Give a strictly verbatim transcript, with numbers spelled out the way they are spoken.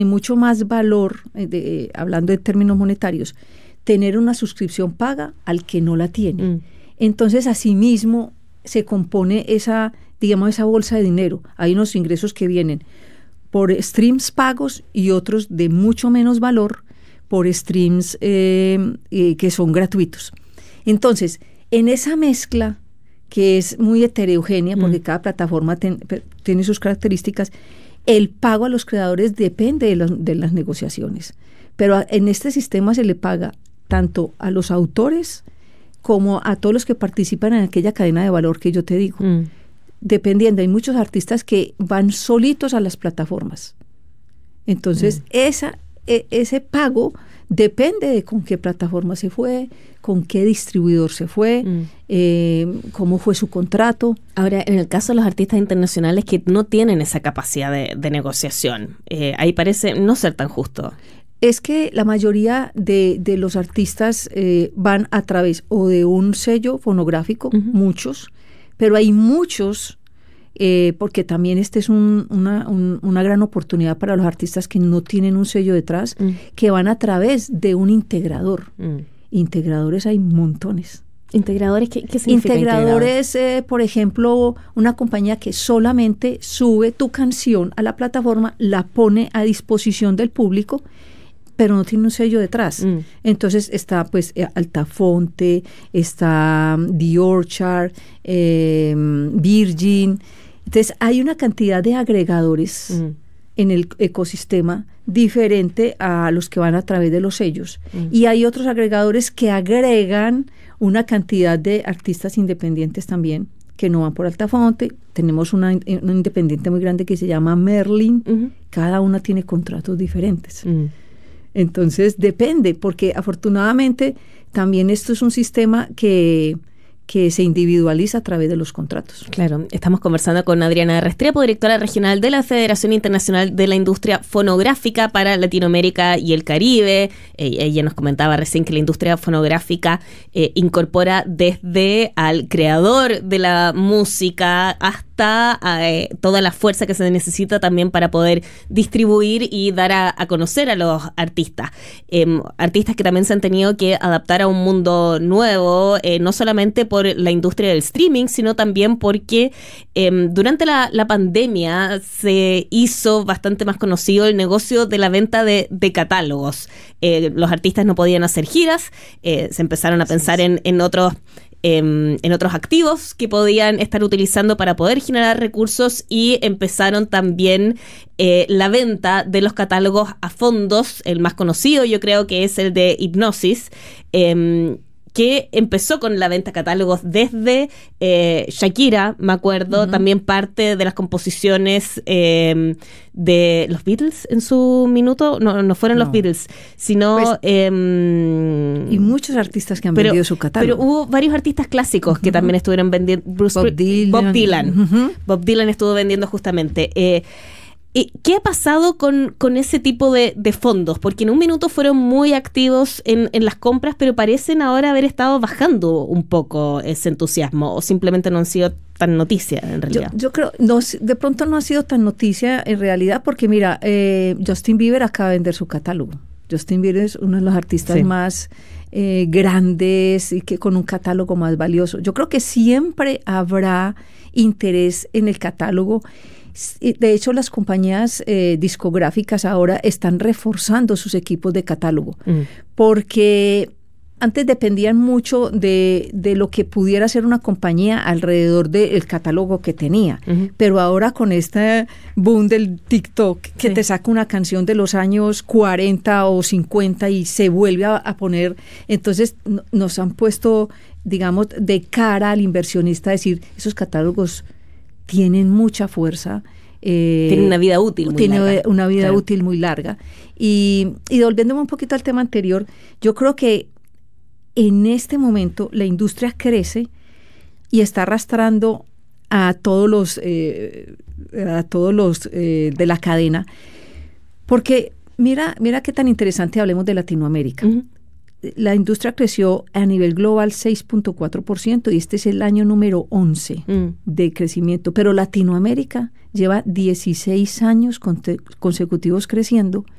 mucho más valor, eh, de, eh, hablando de términos monetarios, tener una suscripción paga al que no la tiene. Mm. Entonces, asimismo, se compone esa, digamos, esa bolsa de dinero. Hay unos ingresos que vienen por streams pagos y otros de mucho menos valor por streams eh, eh, que son gratuitos. Entonces, en esa mezcla, que es muy heterogénea, porque mm. cada plataforma ten, tiene sus características, el pago a los creadores depende de, los, de las negociaciones. Pero a, en este sistema se le paga tanto a los autores como a todos los que participan en aquella cadena de valor que yo te digo. Mm. Dependiendo, hay muchos artistas que van solitos a las plataformas. Entonces, mm. esa, e, ese pago depende de con qué plataforma se fue, con qué distribuidor se fue, mm. eh, cómo fue su contrato. Ahora, en el caso de los artistas internacionales que no tienen esa capacidad de, de negociación, eh, ahí parece no ser tan justo. Es que la mayoría de, de los artistas eh, van a través o de un sello fonográfico, uh-huh. muchos, pero hay muchos, eh, porque también este es un, una, un, una gran oportunidad para los artistas que no tienen un sello detrás, uh-huh. que van a través de un integrador. Uh-huh. Integradores hay montones. ¿Integradores qué, qué significa? Integradores, eh, por ejemplo, una compañía que solamente sube tu canción a la plataforma, la pone a disposición del público, pero no tiene un sello detrás. Mm. Entonces está pues Altafonte, está The Orchard, eh, Virgin. Entonces hay una cantidad de agregadores mm. en el ecosistema diferente a los que van a través de los sellos. Mm. Y hay otros agregadores que agregan una cantidad de artistas independientes también, que no van por Altafonte. Tenemos una, una independiente muy grande que se llama Merlin. Mm-hmm. Cada una tiene contratos diferentes. Mm. Entonces depende, porque afortunadamente también esto es un sistema que, que se individualiza a través de los contratos. Claro, estamos conversando con Adriana Restrepo, directora regional de la Federación Internacional de la Industria Fonográfica para Latinoamérica y el Caribe. Eh, ella nos comentaba recién que la industria fonográfica eh, incorpora desde al creador de la música hasta Eh, toda la fuerza que se necesita también para poder distribuir y dar a, a conocer a los artistas. Eh, artistas que también se han tenido que adaptar a un mundo nuevo, eh, no solamente por la industria del streaming, sino también porque eh, durante la, la pandemia se hizo bastante más conocido el negocio de la venta de, de catálogos. Eh, los artistas no podían hacer giras, eh, se empezaron a pensar sí, sí. En, en otros En, en otros activos que podían estar utilizando para poder generar recursos y empezaron también eh, la venta de los catálogos a fondos. El más conocido yo creo que es el de Hipnosis, eh, que empezó con la venta de catálogos desde eh, Shakira, me acuerdo, uh-huh. también parte de las composiciones eh, de los Beatles en su minuto, no, no fueron no. los Beatles, sino... Pues, eh, y muchos artistas que han pero, vendido su catálogo. Pero hubo varios artistas clásicos uh-huh. que también estuvieron vendiendo. Bruce Bob Dylan. Bob Dylan. Uh-huh. Bob Dylan estuvo vendiendo justamente. Eh, ¿Qué ha pasado con, con ese tipo de, de fondos? Porque en un minuto fueron muy activos en, en las compras, pero parecen ahora haber estado bajando un poco ese entusiasmo, o simplemente no han sido tan noticia en realidad. Yo, yo creo, no, de pronto no ha sido tan noticia en realidad, porque mira, eh, Justin Bieber acaba de vender su catálogo. Justin Bieber es uno de los artistas sí. más eh, grandes y que con un catálogo más valioso. Yo creo que siempre habrá interés en el catálogo. De hecho, las compañías eh, discográficas ahora están reforzando sus equipos de catálogo, mm. porque antes dependían mucho de, de lo que pudiera hacer una compañía alrededor del catálogo que tenía. Uh-huh. Pero ahora con este boom del TikTok, que sí. te saca una canción de los años cuarenta o cincuenta y se vuelve a, a poner, entonces no, nos han puesto, digamos, de cara al inversionista a decir, esos catálogos tienen mucha fuerza. Eh, tienen una vida útil muy tiene larga. una vida claro. útil muy larga. Y, y volviéndome un poquito al tema anterior, yo creo que en este momento la industria crece y está arrastrando a todos los, eh, a todos los eh, de la cadena. Porque mira, mira qué tan interesante hablemos de Latinoamérica. Uh-huh. la industria creció a nivel global seis punto cuatro por ciento y este es el año número once mm. de crecimiento. Pero Latinoamérica lleva dieciséis años consecutivos creciendo